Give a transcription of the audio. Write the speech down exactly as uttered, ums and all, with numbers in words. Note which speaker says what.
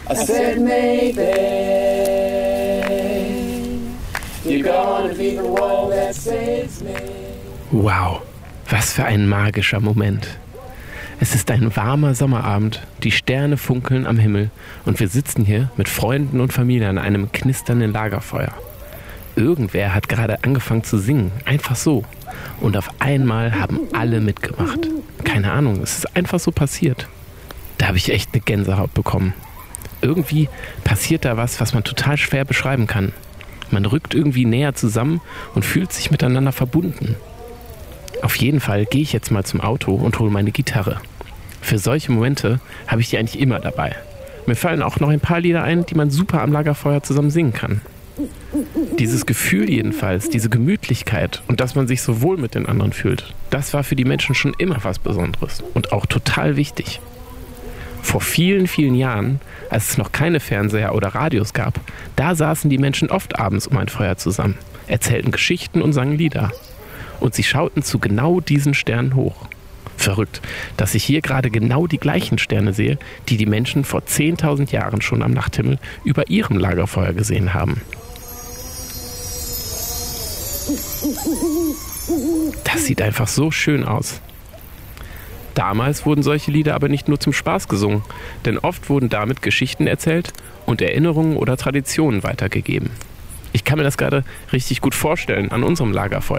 Speaker 1: I said maybe you're gonna be the one that saves me.
Speaker 2: Wow, was für ein magischer Moment. Es ist ein warmer Sommerabend, die Sterne funkeln am Himmel und wir sitzen hier mit Freunden und Familie an einem knisternden Lagerfeuer. Irgendwer hat gerade angefangen zu singen, einfach so. Und auf einmal haben alle mitgemacht. Keine Ahnung, es ist einfach so passiert. Da habe ich echt eine Gänsehaut bekommen. Irgendwie passiert da was, was man total schwer beschreiben kann. Man rückt irgendwie näher zusammen und fühlt sich miteinander verbunden. Auf jeden Fall gehe ich jetzt mal zum Auto und hole meine Gitarre. Für solche Momente habe ich die eigentlich immer dabei. Mir fallen auch noch ein paar Lieder ein, die man super am Lagerfeuer zusammen singen kann. Dieses Gefühl jedenfalls, diese Gemütlichkeit und dass man sich so wohl mit den anderen fühlt, das war für die Menschen schon immer was Besonderes und auch total wichtig. Vor vielen, vielen Jahren, als es noch keine Fernseher oder Radios gab, da saßen die Menschen oft abends um ein Feuer zusammen, erzählten Geschichten und sangen Lieder. Und sie schauten zu genau diesen Sternen hoch. Verrückt, dass ich hier gerade genau die gleichen Sterne sehe, die die Menschen vor zehntausend Jahren schon am Nachthimmel über ihrem Lagerfeuer gesehen haben. Das sieht einfach so schön aus. Damals wurden solche Lieder aber nicht nur zum Spaß gesungen, denn oft wurden damit Geschichten erzählt und Erinnerungen oder Traditionen weitergegeben. Ich kann mir das gerade richtig gut vorstellen an unserem Lagerfeuer.